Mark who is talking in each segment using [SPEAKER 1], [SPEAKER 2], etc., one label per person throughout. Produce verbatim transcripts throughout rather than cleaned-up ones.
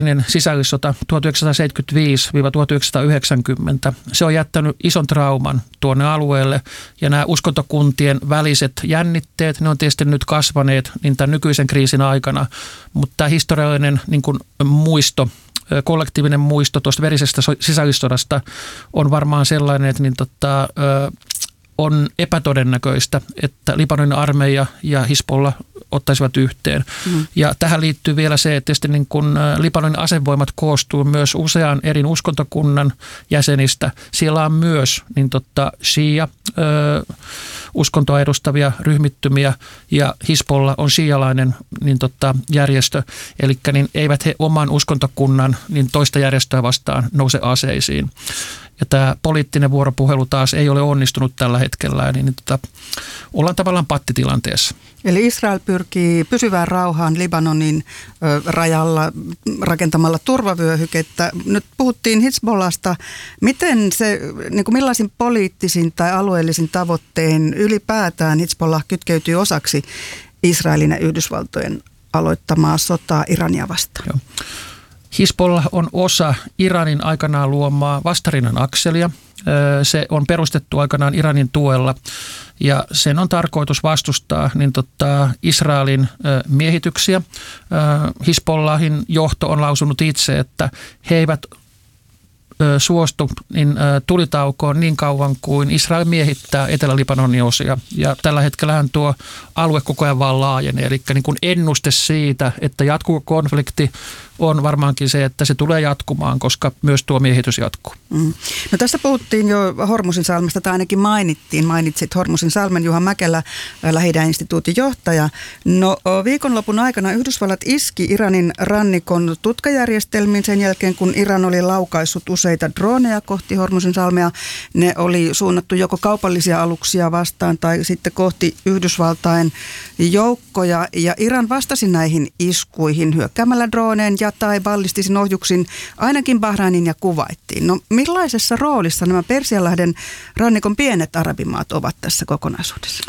[SPEAKER 1] sisällissota tuhatyhdeksänsataaseitsemänkymmentäviisi tuhatyhdeksänsataayhdeksänkymmentä, se on jättänyt ison trauman tuonne alueelle ja nämä uskontokuntien väliset jännitteet, ne on tietysti nyt kasvaneet niin tämän nykyisen kriisin aikana, mutta tämä historiallinen niin kuin muisto, kollektiivinen muisto tuosta verisestä sisällissodasta on varmaan sellainen, että niin tota, on epätodennäköistä, että Libanonin armeija ja Hizbollah ottaisivat yhteen. Mm. Ja tähän liittyy vielä se, että tietysti niin kun Libanonin asevoimat koostuu myös usean eri uskontokunnan jäsenistä. Siellä on myös niin totta, shia ö, uskontoa edustavia ryhmittymiä ja Hizbollah on shialainen niin totta, järjestö. Eli niin eivät he oman uskontokunnan niin toista järjestöä vastaan nouse aseisiin. Ja tämä poliittinen vuoropuhelu taas ei ole onnistunut tällä hetkellä, niin tota, ollaan tavallaan pattitilanteessa.
[SPEAKER 2] Eli Israel pyrkii pysyvään rauhaan Libanonin ö, rajalla rakentamalla turvavyöhykettä. Nyt puhuttiin Hizbollahsta. Miten se, niin kuin millaisin poliittisin tai alueellisin tavoitteen ylipäätään Hizbollah kytkeytyy osaksi Israelin ja Yhdysvaltojen aloittamaa sotaa Irania vastaan?
[SPEAKER 1] Joo. Hizbollah on osa Iranin aikanaan luomaa vastarinnan akselia. Se on perustettu aikanaan Iranin tuella ja sen on tarkoitus vastustaa niin tota, Israelin miehityksiä. Hizbollahin johto on lausunut itse, että he eivät suostu niin tulitaukoon niin kauan kuin Israel miehittää Etelä-Libanonin osia. Ja tällä hetkellähän tuo alue koko ajan vaan laajenee. Eli niin kuin ennuste siitä, että jatkuu konflikti, on varmaankin se, että se tulee jatkumaan, koska myös tuo miehitys jatkuu.
[SPEAKER 2] Mm. No tässä puhuttiin jo Hormusin salmesta, tai ainakin mainittiin, mainitsit Hormusin salmen, Juha Mäkelä, Lähi-idän instituutin johtaja. No viikonlopun aikana Yhdysvallat iski Iranin rannikon tutkajärjestelmiin sen jälkeen, kun Iran oli laukaissut useita droneja kohti Hormusin salmea. Ne oli suunnattu joko kaupallisia aluksia vastaan tai sitten kohti Yhdysvaltain joukkoja, ja Iran vastasi näihin iskuihin hyökkäämällä droneen ja tai ballistisin ohjuksin ainakin Bahrainin ja Kuwaitiin. No millaisessa roolissa nämä Persianlahden rannikon pienet arabimaat ovat tässä kokonaisuudessa?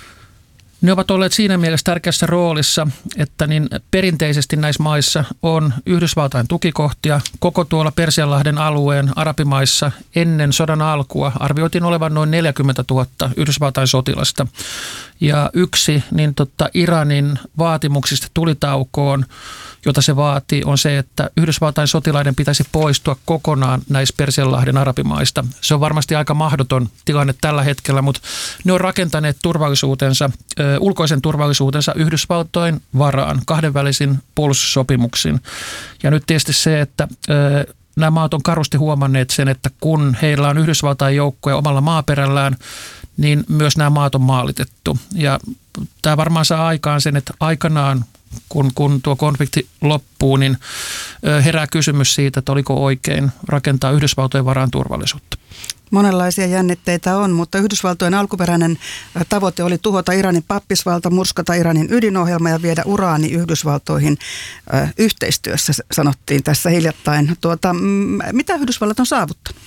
[SPEAKER 1] Ne ovat olleet siinä mielessä tärkeässä roolissa, että niin perinteisesti näissä maissa on Yhdysvaltain tukikohtia. Koko tuolla Persianlahden alueen arabimaissa ennen sodan alkua arvioitiin olevan noin neljäkymmentätuhatta Yhdysvaltain sotilasta. Ja yksi niin totta, Iranin vaatimuksista tulitaukoon, jota se vaatii, on se, että Yhdysvaltain sotilaiden pitäisi poistua kokonaan näistä Persianlahden arabimaista. Se on varmasti aika mahdoton tilanne tällä hetkellä, mutta ne on rakentaneet turvallisuutensa, ö, ulkoisen turvallisuutensa Yhdysvaltojen varaan kahdenvälisin puolustussopimuksin. Ja nyt tietysti se, että ö, nämä maat on karusti huomanneet sen, että kun heillä on Yhdysvaltain joukkoja omalla maaperällään, niin myös nämä maat on maalitettu. Ja tämä varmaan saa aikaan sen, että aikanaan Kun, kun tuo konflikti loppuu, niin herää kysymys siitä, että oliko oikein rakentaa Yhdysvaltojen varaan turvallisuutta.
[SPEAKER 2] Monenlaisia jännitteitä on, mutta Yhdysvaltojen alkuperäinen tavoite oli tuhota Iranin pappisvalta, murskata Iranin ydinohjelma ja viedä uraani Yhdysvaltoihin ö, yhteistyössä, sanottiin tässä hiljattain. Tuota, mitä Yhdysvallat on saavuttanut?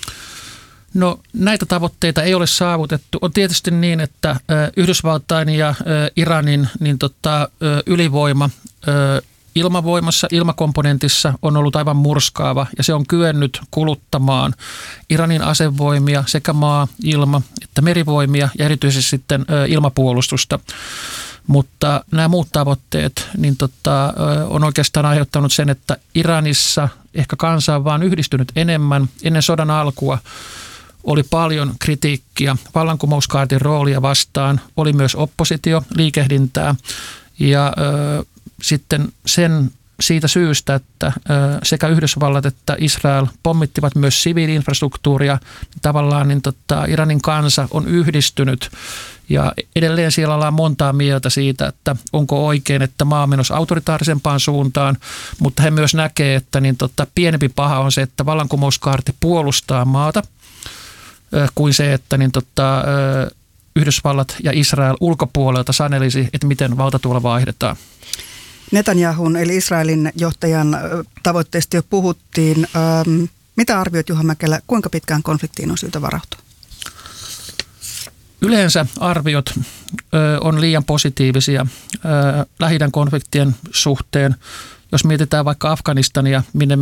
[SPEAKER 1] No näitä tavoitteita ei ole saavutettu. On tietysti niin, että Yhdysvaltain ja Iranin niin tota, ylivoima ilmavoimassa, ilmakomponentissa on ollut aivan murskaava ja se on kyennyt kuluttamaan Iranin asevoimia sekä maa, ilma että merivoimia ja erityisesti sitten ilmapuolustusta. Mutta nämä muut tavoitteet niin tota, on oikeastaan aiheuttanut sen, että Iranissa ehkä kansa on vaan yhdistynyt enemmän. Ennen sodan alkua oli paljon kritiikkiä vallankumouskaartin roolia vastaan, oli myös oppositio, liikehdintää ja ö, sitten sen siitä syystä, että ö, sekä Yhdysvallat että Israel pommittivat myös siviili-infrastruktuuria, tavallaan niin tota, Iranin kansa on yhdistynyt ja edelleen siellä ollaan montaa mieltä siitä, että onko oikein, että maa on menossa autoritaarisempaan suuntaan, mutta he myös näkee, että niin tota, pienempi paha on se, että vallankumouskaarti puolustaa maata, kuin se, että niin tota, Yhdysvallat ja Israel ulkopuolelta sanelisi, että miten valta tuolla vaihdetaan.
[SPEAKER 2] Netanyahun eli Israelin johtajan tavoitteesta jo puhuttiin. Ähm, mitä arvioit, Juha Mäkelä, kuinka pitkään konfliktiin on syytä varautua?
[SPEAKER 1] Yleensä arviot ö, on liian positiivisia ö, Lähi-idän konfliktien suhteen. Jos mietitään vaikka Afganistania, minne